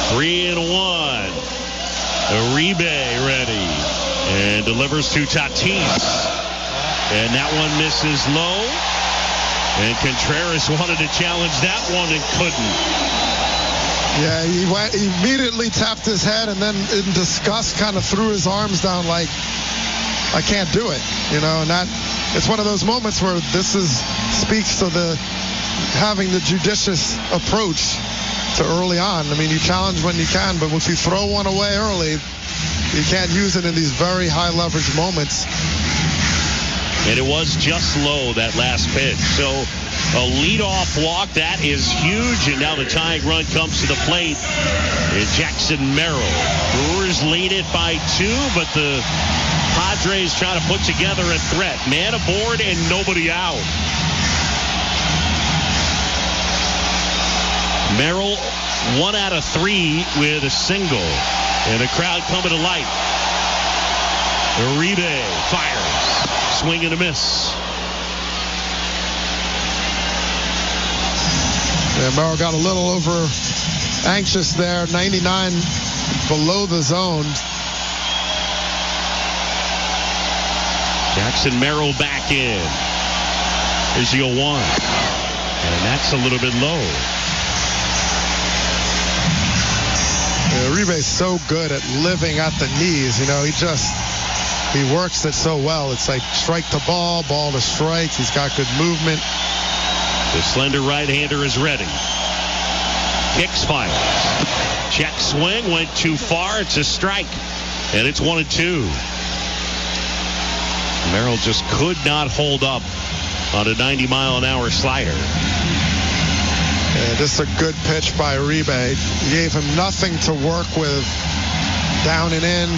3-1. Uribe ready and delivers to Tatis. And that one misses low. And Contreras wanted to challenge that one and couldn't. Yeah, he immediately tapped his head and then in disgust kind of threw his arms down like, I can't do it. You know, and that it's one of those moments where speaks to having the judicious approach to early on. I mean, you challenge when you can, but if you throw one away early, you can't use it in these very high leverage moments. And it was just low, that last pitch. So a leadoff walk, that is huge. And now the tying run comes to the plate. It's Jackson Merrill. Brewers lead it by 2, but the Padres try to put together a threat. Man aboard and nobody out. Merrill 1 out of 3 with a single. And the crowd coming to life. Uribe fires. Swing and a miss. Yeah, Merrill got a little over anxious there. 99 below the zone. Jackson Merrill back in. Here's the 0-1. And that's a little bit low. Yeah, Uribe's so good at living at the knees. You know, he works it so well. It's like strike to ball to strike. He's got good movement. The slender right-hander is ready. Kicks, fires. Check swing, went too far. It's a strike. And it's 1-2. Merrill just could not hold up on a 90-mile-an-hour slider. Yeah, this is a good pitch by Uribe. He gave him nothing to work with. Down and in.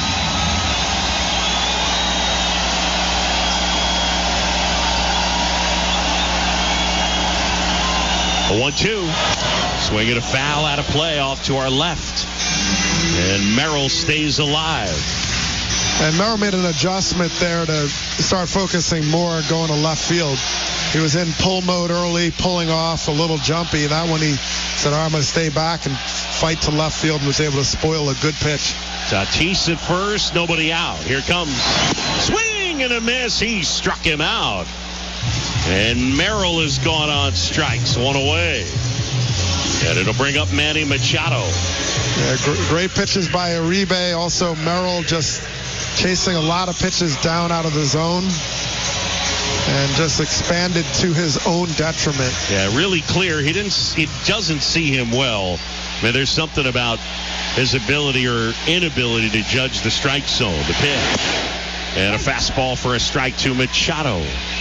A 1-2. Swing and a foul out of play off to our left. And Merrill stays alive. And Merrill made an adjustment there to start focusing more going to left field. He was in pull mode early, pulling off, a little jumpy. That one he said, I'm going to stay back and fight to left field, and was able to spoil a good pitch. Tatis at first, nobody out. Here comes swing and a miss. He struck him out. And Merrill has gone on strikes, 1 away. And it'll bring up Manny Machado. Yeah, great pitches by Uribe. Also, Merrill just chasing a lot of pitches down out of the zone and just expanded to his own detriment. Yeah, really clear. He doesn't see him well. I mean, there's something about his ability or inability to judge the strike zone. The pitch. And a fastball for a strike to Machado.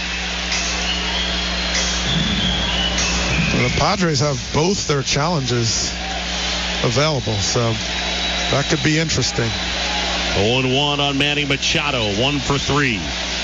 The Padres have both their challenges available, so that could be interesting. 0-1 on Manny Machado, 1 for 3.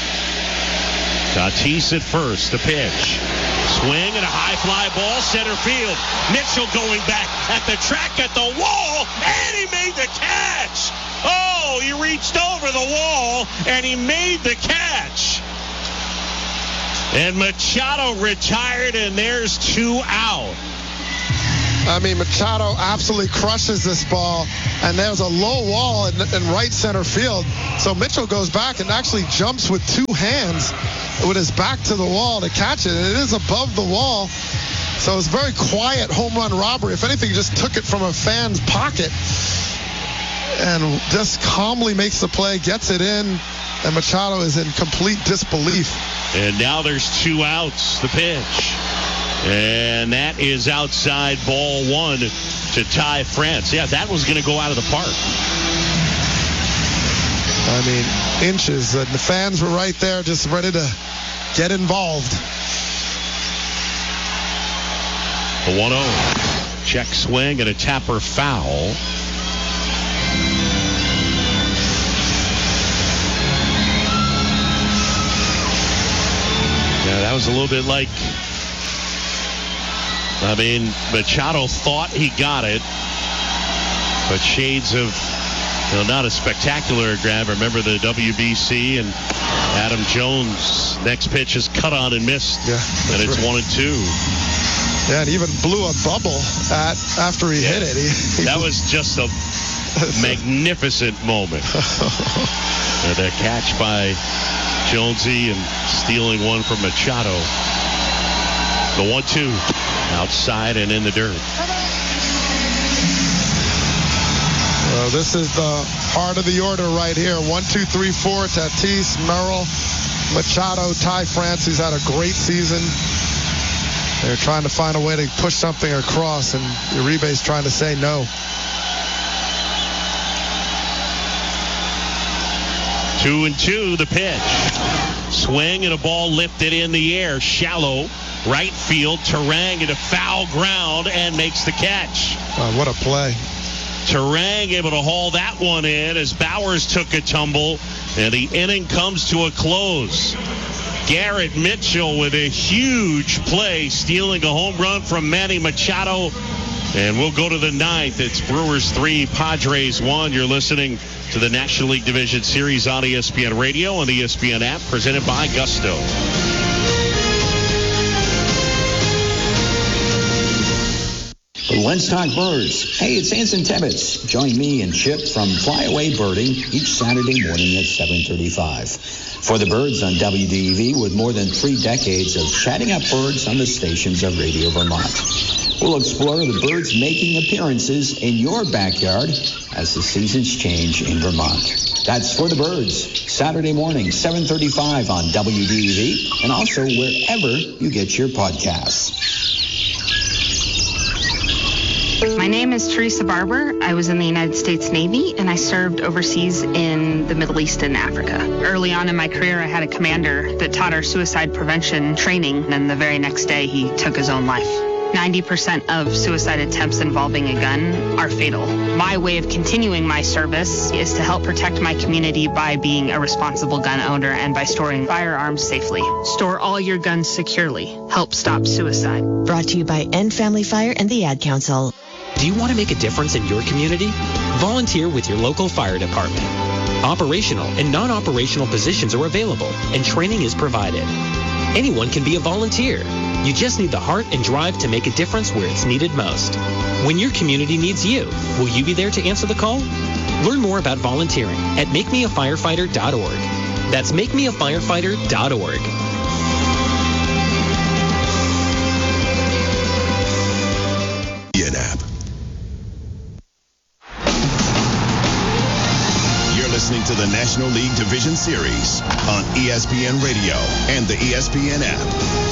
Tatis at first, the pitch. Swing and a high fly ball, center field. Mitchell going back at the track, at the wall, and he made the catch. Oh, he reached over the wall, and he made the catch. And Machado retired, and there's 2 out. I mean, Machado absolutely crushes this ball, and there's a low wall in right center field. So Mitchell goes back and actually jumps with 2 hands with his back to the wall to catch it. And it is above the wall. So it's very quiet home run robbery. If anything, he just took it from a fan's pocket and just calmly makes the play, gets it in, and Machado is in complete disbelief. And now there's 2 outs, the pitch. And that is outside ball 1 to Ty France. Yeah, that was going to go out of the park. I mean, inches. And the fans were right there just ready to get involved. A 1-0. Check swing and a Tapper foul. Yeah, that was a little bit like, I mean, Machado thought he got it, but shades of, not a spectacular grab. Remember the WBC and Adam Jones' next pitch is cut on and missed. Yeah, and it's right. 1-2. Yeah, and even blew a bubble after he hit it. That was just a magnificent moment. The catch by Jonesy and stealing one from Machado. The 1-2 outside and in the dirt. Well, this is the heart of the order right here. 1, 2, 3, 4. Tatis, Merrill, Machado, Ty France, who's had a great season. They're trying to find a way to push something across, and Uribe's trying to say no. 2-2, the pitch. Swing and a ball lifted in the air. Shallow, right field. Turang into foul ground and makes the catch. What a play. Turang able to haul that one in as Bowers took a tumble, and the inning comes to a close. Garrett Mitchell with a huge play, stealing a home run from Manny Machado. And we'll go to the ninth. It's Brewers 3, Padres 1. You're listening to the National League Division Series on ESPN Radio and the ESPN app, presented by Gusto. The Woodstock Birds. Hey, it's Anson Tebbets. Join me and Chip from Flyaway Birding each Saturday morning at 7:35. For the Birds on WDEV, with more than 3 decades of chatting up birds on the stations of Radio Vermont. We'll explore the birds making appearances in your backyard as the seasons change in Vermont. That's For the Birds, Saturday morning, 7:35 on WDEV, and also wherever you get your podcasts. My name is Teresa Barber. I was in the United States Navy, and I served overseas in the Middle East and Africa. Early on in my career, I had a commander that taught our suicide prevention training, and the very next day, he took his own life. 90% of suicide attempts involving a gun are fatal. My way of continuing my service is to help protect my community by being a responsible gun owner and by storing firearms safely. Store all your guns securely. Help stop suicide. Brought to you by End Family Fire and the Ad Council. Do you want to make a difference in your community? Volunteer with your local fire department. Operational and non-operational positions are available, and training is provided. Anyone can be a volunteer. You just need the heart and drive to make a difference where it's needed most. When your community needs you, will you be there to answer the call? Learn more about volunteering at makemeafirefighter.org. That's makemeafirefighter.org. Listening to the National League Division Series on ESPN Radio and the ESPN app.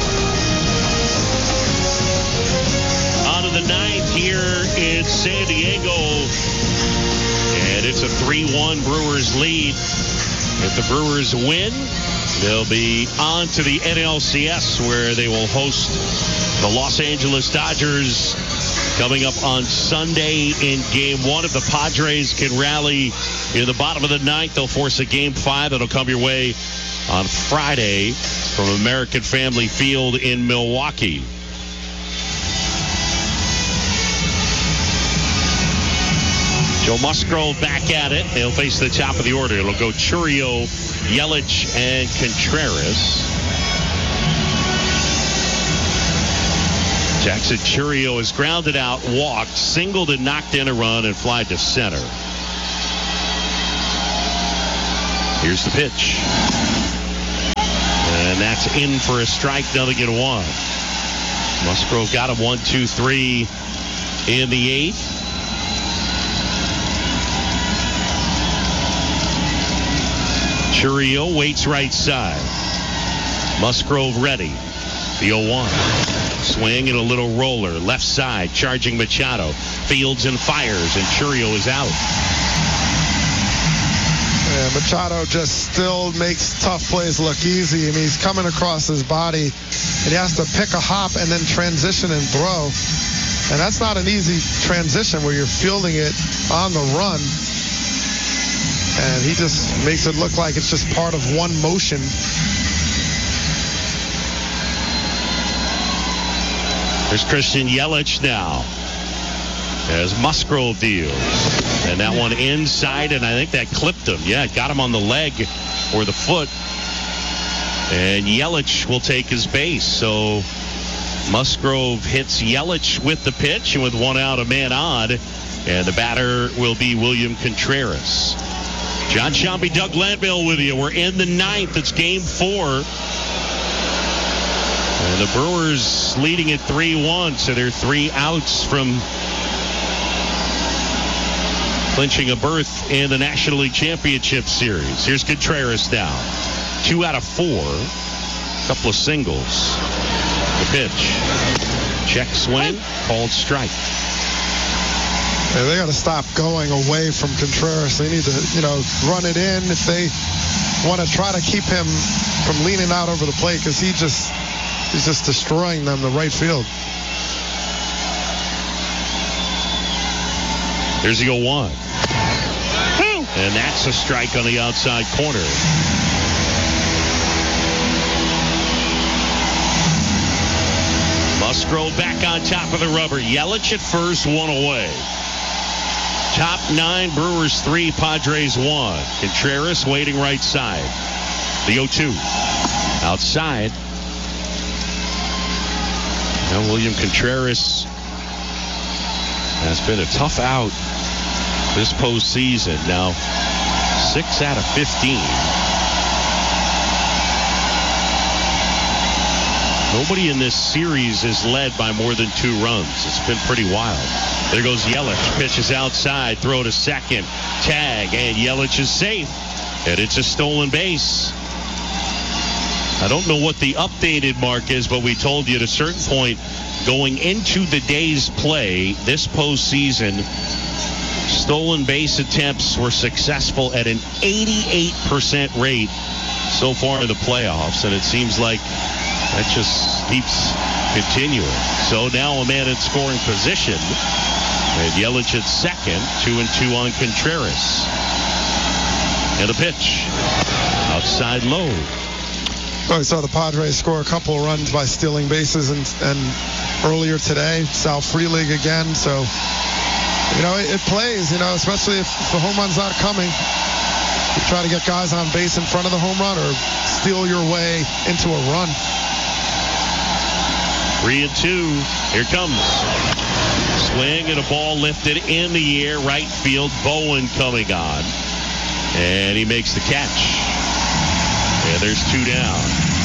On to the ninth here in San Diego. And it's a 3-1 Brewers lead. If the Brewers win, they'll be on to the NLCS, where they will host the Los Angeles Dodgers coming up on Sunday in Game 1. If the Padres can rally in the bottom of the ninth, they'll force a Game 5 that'll come your way on Friday from American Family Field in Milwaukee. Joe Musgrove back at it. He'll face the top of the order. It'll go Chourio, Yelich, and Contreras. Jackson Chourio is grounded out, walked, singled, and knocked in a run and fly to center. Here's the pitch. And that's in for a strike, 0-1. Musgrove got him 1-2-3 in the eighth. Chourio waits right side. Musgrove ready. The 0-1. Swing and a little roller. Left side, charging Machado. Fields and fires, and Chourio is out. Yeah, Machado just still makes tough plays look easy. I mean, he's coming across his body, and he has to pick a hop and then transition and throw. And that's not an easy transition where you're fielding it on the run. And he just makes it look like it's just part of one motion. There's Christian Yelich now as Musgrove deals. And that one inside, and I think that clipped him. Yeah, it got him on the leg or the foot. And Yelich will take his base. So Musgrove hits Yelich with the pitch, and with one out, a man on. And the batter will be William Contreras. John Sciambi, Doug Landville with you. We're in the ninth. It's game 4. And the Brewers leading at 3-1, so they're 3 outs from clinching a berth in the National League Championship Series. Here's Contreras now. 2 out of 4. A couple of singles. The pitch. Check swing. Called strike. Yeah, they got to stop going away from Contreras. They need to, run it in if they want to try to keep him from leaning out over the plate, because he's just destroying them to right field. Here's the 0-1. And that's a strike on the outside corner. Musgrove back on top of the rubber. Yelich at first, 1 away. Top 9, Brewers 3, Padres 1. Contreras waiting right side. The 0-2. Outside. Now William Contreras has been a tough out this postseason. Now 6 out of 15. Nobody in this series is led by more than 2 runs. It's been pretty wild. There goes Yelich. Pitches outside. Throw to second. Tag. And Yelich is safe. And it's a stolen base. I don't know what the updated mark is, but we told you at a certain point going into the day's play this postseason, stolen base attempts were successful at an 88% rate so far in the playoffs. And it seems like that just keeps continuing. So now a man in scoring position. And Yelich at second, 2-2 on Contreras. And a pitch. Outside low. Well, we saw the Padres score a couple of runs by stealing bases and earlier today, Sal Frelick again. So, it plays, especially if the home run's not coming. You try to get guys on base in front of the home run or steal your way into a run. 3-2. Here comes. Swing and a ball lifted in the air. Right field. Bowen coming on. And he makes the catch. And there's 2 down.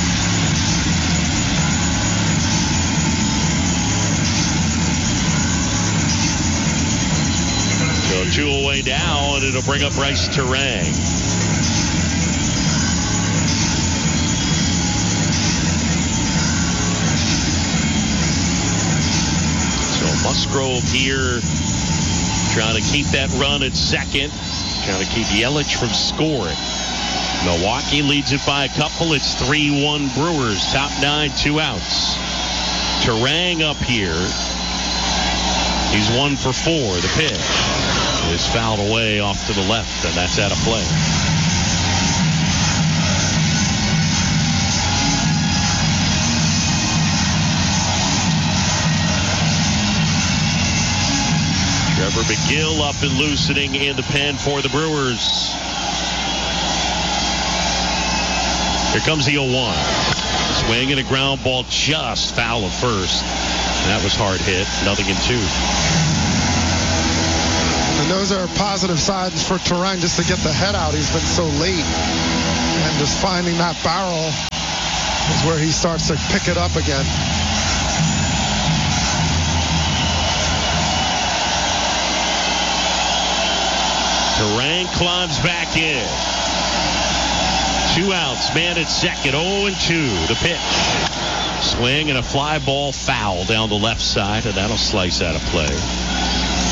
So 2 away now, and it'll bring up Bryce Turang. Musgrove here trying to keep that run at second, trying to keep Yelich from scoring. Milwaukee leads it by a couple. It's 3-1 Brewers. Top 9, 2 outs. Turang up here. He's 1 for 4. The pitch is fouled away off to the left, and that's out of play. Trevor McGill up and loosening in the pen for the Brewers. Here comes the 0-1. Swing and a ground ball just foul of first. That was hard hit. Nothing in 2. And those are positive signs for Turang just to get the head out. He's been so late. And just finding that barrel is where he starts to pick it up again. Turang climbs back in. 2 outs, man at second, 0-2. The pitch. Swing and a fly ball foul down the left side, and that'll slice out of play.